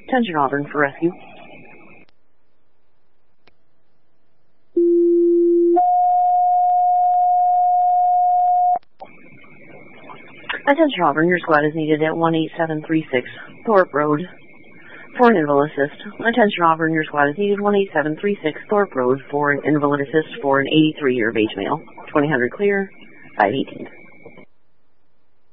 Attention Auburn for rescue. Attention Auburn, your squad is needed at 18736 Thorpe Road for an invalid assist. Attention Auburn, your squad is needed 18736 Thorpe Road for an invalid assist for an 83-year of age male. 2000 clear, 518.